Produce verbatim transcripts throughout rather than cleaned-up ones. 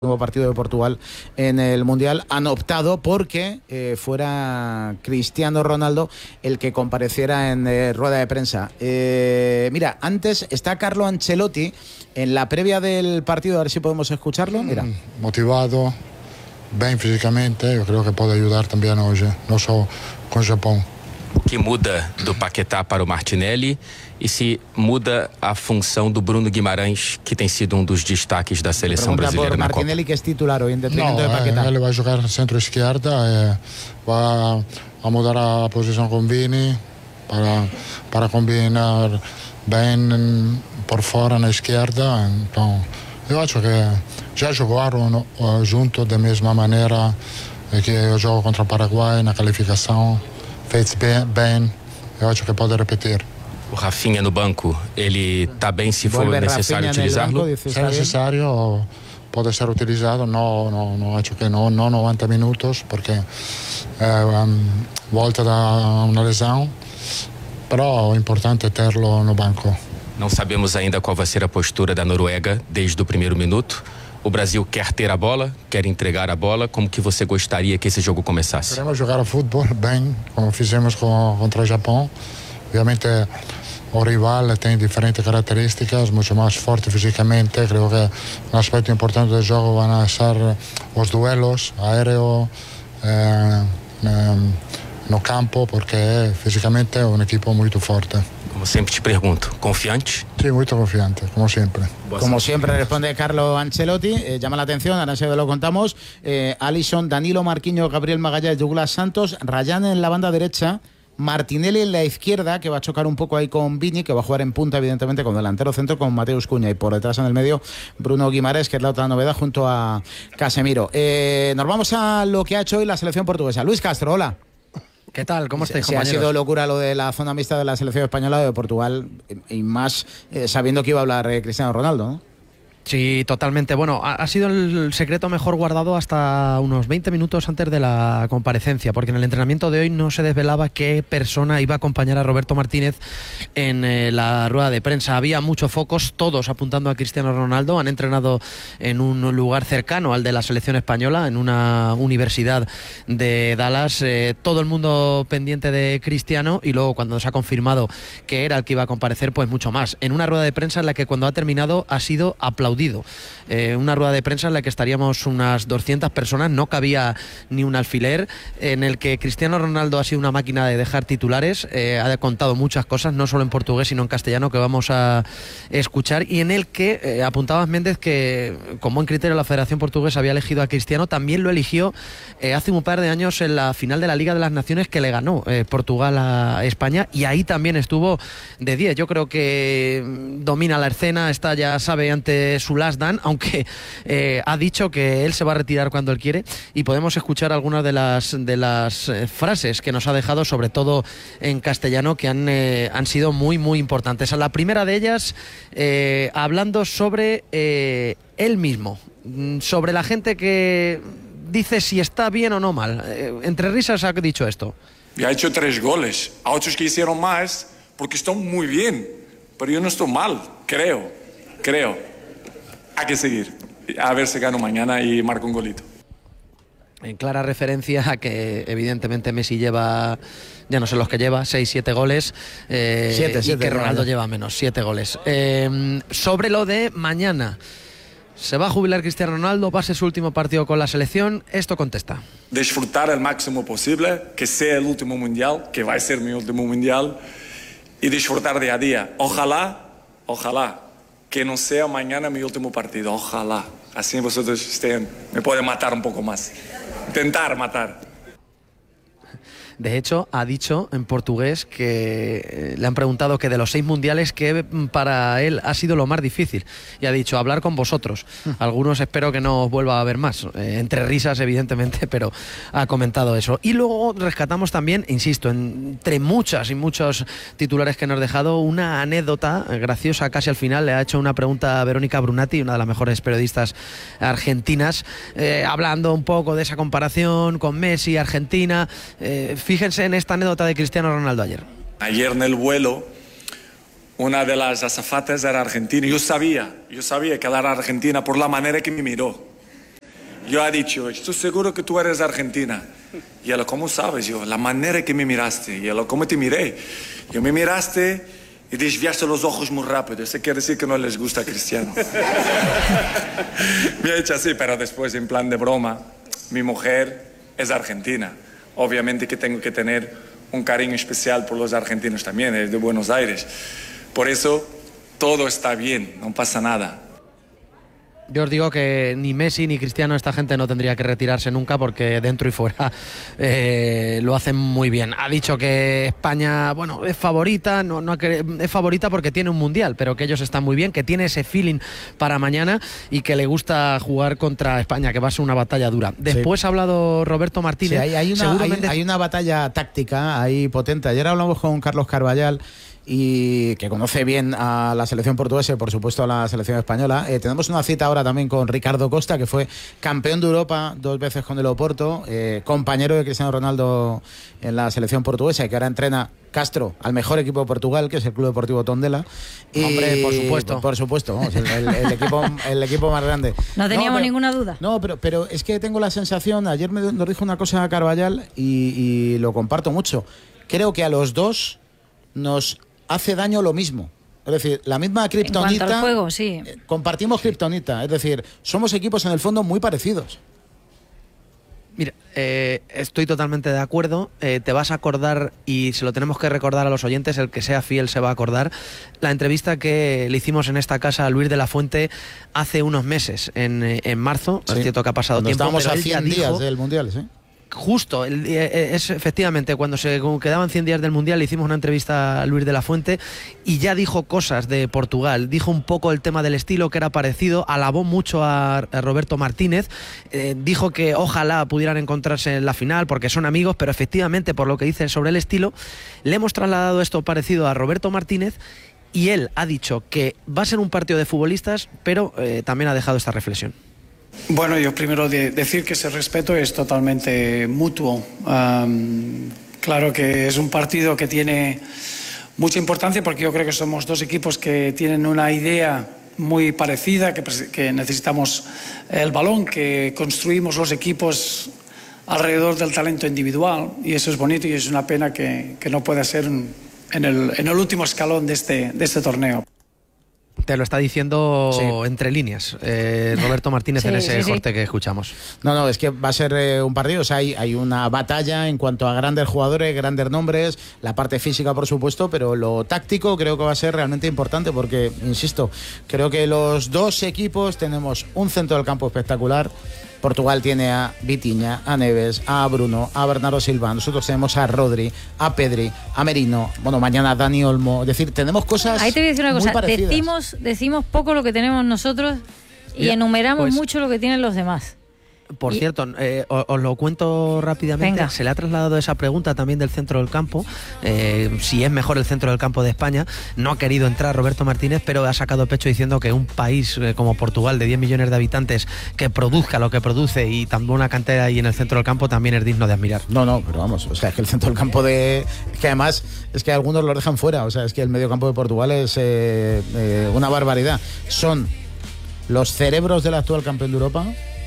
Nuevo partido de Portugal en el Mundial, han optado porque eh, fuera Cristiano Ronaldo el que compareciera en eh, rueda de prensa. Eh, mira, antes está Carlo Ancelotti en la previa del partido, a ver si podemos escucharlo. Mira. Motivado, bien físicamente, yo creo que puede ayudar también hoy, no solo con Japón. O que muda do Paquetá para o Martinelli e se muda a função do Bruno Guimarães, que tem sido um dos destaques da seleção brasileira na Copa? Martinelli, que es titular hoy en detrimento no, de Paquetá. Él va a jugar centro-izquierda, eh, va a mudar a posición con Vini para, para combinar bien por fuera en la izquierda. Entonces, yo creo que ya jugaron uh, juntos de misma manera eh, que yo juego contra Paraguay en la calificación. Fez bem, bem, eu acho que pode repetir. O Rafinha no banco, ele está bem se for necessário utilizá-lo? Se é necessário, pode ser utilizado, não, não, não acho que não, não noventa minutos, porque é um, volta da uma lesão, mas o importante é tê-lo no banco. Não sabemos ainda qual vai ser a postura da Noruega desde o primeiro minuto. O Brasil quer ter a bola, quer entregar a bola. Como que você gostaria que esse jogo começasse? Queremos jogar a futebol bem, como fizemos com, contra o Japão. Obviamente o rival tem diferentes características, muito mais forte fisicamente. Creo que um aspecto importante do jogo vão ser os duelos aéreo eh, no campo, porque fisicamente é um equipo muito forte. Como sempre te pergunto, confiante? Sí, muy confiante, como siempre. Como siempre responde Carlo Ancelotti, eh, llama la atención, ahora enseguida lo contamos, eh, Alisson, Danilo, Marquinhos, Gabriel Magalhães, Douglas Santos, Ryan en la banda derecha, Martinelli en la izquierda, que va a chocar un poco ahí con Vini, que va a jugar en punta, evidentemente, con delantero centro, con Mateus Cunha, y por detrás en el medio, Bruno Guimarães, que es la otra novedad, junto a Casemiro. Eh, nos vamos a lo que ha hecho hoy la selección portuguesa. Luis Castro, hola. ¿Qué tal? ¿Cómo estáis, sí, compañeros? Ha sido locura lo de la zona mixta de la selección española de Portugal, y más eh, sabiendo que iba a hablar eh, Cristiano Ronaldo, ¿no? Sí, totalmente. Bueno, ha, ha sido el secreto mejor guardado hasta unos veinte minutos antes de la comparecencia, porque en el entrenamiento de hoy no se desvelaba qué persona iba a acompañar a Roberto Martínez en eh, la rueda de prensa. Había muchos focos, todos apuntando a Cristiano Ronaldo. Han entrenado en un lugar cercano al de la selección española, en una universidad de Dallas. Eh, todo el mundo pendiente de Cristiano, y luego cuando se ha confirmado que era el que iba a comparecer, pues mucho más. En una rueda de prensa en la que cuando ha terminado ha sido aplaudido. Eh, una rueda de prensa en la que estaríamos unas doscientas personas, no cabía ni un alfiler, en el que Cristiano Ronaldo ha sido una máquina de dejar titulares, eh, ha contado muchas cosas, no solo en portugués sino en castellano, que vamos a escuchar, y en el que eh, apuntaba Méndez que con buen criterio la Federación Portuguesa había elegido a Cristiano. También lo eligió eh, hace un par de años en la final de la Liga de las Naciones, que le ganó eh, Portugal a España, y ahí también estuvo de diez. Yo creo que domina la escena, está, ya sabe, ante su last dance, aunque eh, ha dicho que él se va a retirar cuando él quiere, y podemos escuchar algunas de las de las eh, frases que nos ha dejado, sobre todo en castellano, que han, eh, han sido muy muy importantes. La primera de ellas, eh, hablando sobre eh, él mismo, sobre la gente que dice si está bien o no mal. Eh, entre risas ha dicho esto. Ya ha hecho tres goles, a otros que hicieron más porque están muy bien, pero yo no estoy mal, creo, creo. Hay que seguir, a ver si gano mañana y marco un golito. En clara referencia a que evidentemente Messi lleva, ya no sé los que lleva, seis, siete goles, eh, siete, y siete, que Ronaldo no, lleva menos, siete goles. Eh, sobre lo de mañana, ¿se va a jubilar Cristiano Ronaldo? ¿Va a ser su último partido con la selección? Esto contesta. Disfrutar el máximo posible, que sea el último mundial, que va a ser mi último mundial, y disfrutar día a día. Ojalá, ojalá, que no sea mañana mi último partido, ojalá. Así vosotros estén, me pueden matar un poco más. Intentar matar. De hecho, ha dicho en portugués que le han preguntado que de los seis mundiales, que para él ha sido lo más difícil. Y ha dicho, hablar con vosotros. Algunos espero que no os vuelva a ver más. Eh, entre risas, evidentemente, pero ha comentado eso. Y luego rescatamos también, insisto, entre muchas y muchos titulares que nos ha dejado, una anécdota graciosa casi al final. Le ha hecho una pregunta a Verónica Brunati, una de las mejores periodistas argentinas, eh, hablando un poco de esa comparación con Messi, Argentina. Eh, Fíjense en esta anécdota de Cristiano Ronaldo ayer. Ayer en el vuelo, una de las azafatas era argentina. Yo sabía, yo sabía que era argentina por la manera que me miró. Yo he dicho, estoy seguro que tú eres argentina. Y él, ¿cómo sabes? Yo, la manera que me miraste. Y él, ¿cómo te miré? Yo me miraste y desviaste los ojos muy rápido. Eso quiere decir que no les gusta a Cristiano. Me ha hecho así, pero después, en plan de broma, mi mujer es argentina. Obviamente que tengo que tener un cariño especial por los argentinos también, es de Buenos Aires. Por eso, todo está bien, no pasa nada. Yo os digo que ni Messi ni Cristiano, esta gente no tendría que retirarse nunca porque dentro y fuera eh, lo hacen muy bien. Ha dicho que España, bueno, es favorita, no, no es favorita porque tiene un mundial, pero que ellos están muy bien, que tiene ese feeling para mañana y que le gusta jugar contra España, que va a ser una batalla dura. Después sí. ha hablado Roberto Martínez. Sí, hay, hay, una, seguramente... hay, hay una batalla táctica ahí potente. Ayer hablamos con Carlos Carballal, y que conoce bien a la selección portuguesa y por supuesto a la selección española. Eh, tenemos una cita ahora también con Ricardo Costa, que fue campeón de Europa dos veces con el Oporto, eh, compañero de Cristiano Ronaldo en la selección portuguesa y que ahora entrena Castro al mejor equipo de Portugal, que es el Club Deportivo Tondela. Y, Hombre, por supuesto. Por, por supuesto, vamos, el, el, el, equipo, el equipo más grande. No teníamos no, pero, ninguna duda. No, pero, pero es que tengo la sensación, ayer me, nos dijo una cosa a Carballal y, y lo comparto mucho. Creo que a los dos nos hace daño lo mismo. Es decir, la misma kriptonita. En cuanto al juego, sí. Compartimos kriptonita. Es decir, somos equipos en el fondo muy parecidos. Mira, eh, estoy totalmente de acuerdo. Eh, te vas a acordar, y se lo tenemos que recordar a los oyentes, el que sea fiel se va a acordar, la entrevista que le hicimos en esta casa a Luis de la Fuente hace unos meses, en, en marzo. Sí. Es cierto que ha pasado Cuando tiempo. Estábamos pero a cien días dijo, del Mundial, ¿sí? Justo, el, es efectivamente cuando se quedaban cien días del Mundial le hicimos una entrevista a Luis de la Fuente y ya dijo cosas de Portugal, dijo un poco el tema del estilo que era parecido, alabó mucho a, a Roberto Martínez, eh, dijo que ojalá pudieran encontrarse en la final porque son amigos, pero efectivamente por lo que dice sobre el estilo, le hemos trasladado esto parecido a Roberto Martínez y él ha dicho que va a ser un partido de futbolistas, pero eh, también ha dejado esta reflexión. Bueno, yo primero de decir que ese respeto es totalmente mutuo. Um, claro que es un partido que tiene mucha importancia porque yo creo que somos dos equipos que tienen una idea muy parecida, que, que necesitamos el balón, que construimos los equipos alrededor del talento individual y eso es bonito y es una pena que, que no pueda ser en el, en el último escalón de este, de este torneo. Te lo está diciendo sí. entre líneas eh, Roberto Martínez sí, en ese sí, corte sí. que escuchamos. No, no, es que va a ser eh, un partido, o sea, hay, hay una batalla en cuanto a grandes jugadores, grandes nombres, la parte física por supuesto, pero lo táctico creo que va a ser realmente importante porque, insisto, creo que los dos equipos tenemos un centro del campo espectacular. Portugal tiene a Vitinha, a Neves, a Bruno, a Bernardo Silva. Nosotros tenemos a Rodri, a Pedri, a Merino. Bueno, mañana Dani Olmo. Es decir, tenemos cosas. Ahí te voy a decir una muy cosa. Parecidas. Decimos, decimos poco lo que tenemos nosotros y ya, enumeramos pues, mucho lo que tienen los demás. Por y... cierto, eh, os, os lo cuento rápidamente. Venga. Se le ha trasladado esa pregunta también del centro del campo, eh, si es mejor el centro del campo de España. No ha querido entrar Roberto Martínez, pero ha sacado pecho diciendo que un país eh, como Portugal de diez millones de habitantes que produzca lo que produce y también una cantera ahí en el centro del campo también es digno de admirar. No, no, pero vamos, o sea, es que el centro del campo de... Es que además, es que algunos lo dejan fuera, o sea, es que el mediocampo de Portugal es eh, eh, una barbaridad. Son los cerebros del actual campeón de Europa,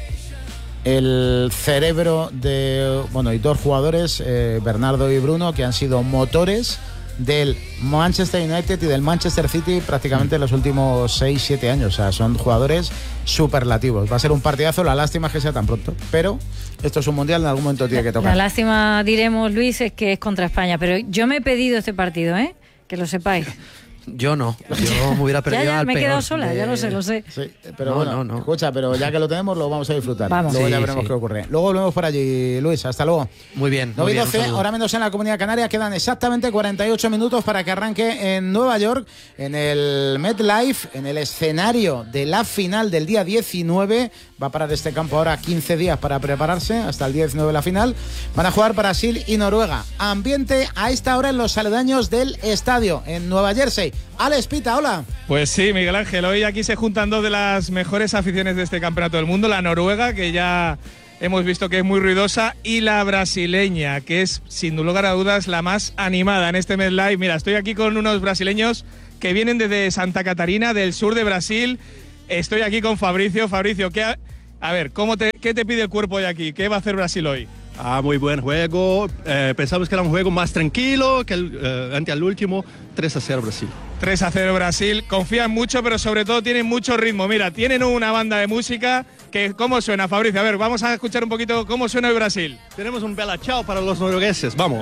el cerebro de, bueno, y dos jugadores, eh, Bernardo y Bruno, que han sido motores del Manchester United y del Manchester City prácticamente en los últimos seis siete años. O sea, son jugadores superlativos. Va a ser un partidazo, la lástima es que sea tan pronto, pero esto es un mundial, en algún momento tiene que tocar. La lástima, diremos, Luis, es que es contra España, pero yo me he pedido este partido, ¿eh? Que lo sepáis. Yo no, yo me hubiera perdido ya, ya, al me he quedado peor sola, de... ya lo sé, lo sé. Sí, pero no, bueno, no, no. escucha, pero ya que lo tenemos lo vamos a disfrutar. Vamos. Luego sí, ya veremos sí. qué ocurre. Luego volvemos por allí, Luis, hasta luego. Muy bien. nueve y bien, doce, ahora menos en la Comunidad Canaria, quedan exactamente cuarenta y ocho minutos para que arranque en Nueva York, en el MetLife, en el escenario de la final del día diecinueve. Va a parar este campo ahora quince días para prepararse, hasta el día diecinueve de la final. Van a jugar Brasil y Noruega. Ambiente a esta hora en los aledaños del estadio, en Nueva Jersey. Alex Pita, hola. Pues sí, Miguel Ángel, hoy aquí se juntan dos de las mejores aficiones de este campeonato del mundo, la noruega, que ya hemos visto que es muy ruidosa, y la brasileña, que es sin lugar a dudas la más animada en este MetLife. Mira, estoy aquí con unos brasileños que vienen desde Santa Catarina, del sur de Brasil. Estoy aquí con Fabricio. Fabricio, ¿qué ha, A ver, ¿cómo te, ¿qué te pide el cuerpo de aquí? ¿Qué va a hacer Brasil hoy? Ah, muy buen juego. Eh, pensamos que era un juego más tranquilo que el, eh, ante el último. tres a cero Brasil. tres a cero Brasil. Confían mucho, pero sobre todo tienen mucho ritmo. Mira, tienen una banda de música que... ¿Cómo suena, Fabricio? A ver, vamos a escuchar un poquito cómo suena el Brasil. Tenemos un bella chao para los noruegueses. Vamos.